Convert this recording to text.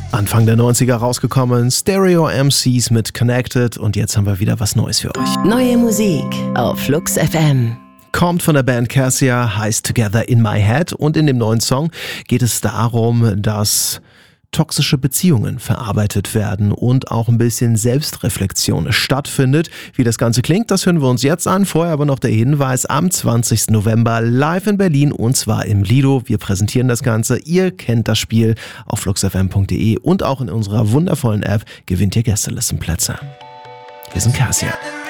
Anfang der 90er rausgekommen, Stereo MCs mit Connected und jetzt haben wir wieder was Neues für euch. Neue Musik auf Flux FM. Kommt von der Band Cassia, heißt Together in My Head und in dem neuen Song geht es darum, dass toxische Beziehungen verarbeitet werden und auch ein bisschen Selbstreflexion stattfindet. Wie das Ganze klingt, das hören wir uns jetzt an. Vorher aber noch der Hinweis, am 20. November live in Berlin und zwar im Lido. Wir präsentieren das Ganze. Ihr kennt das Spiel auf fluxfm.de und auch in unserer wundervollen App gewinnt ihr Gästelistenplätze. Wir sind Cassia.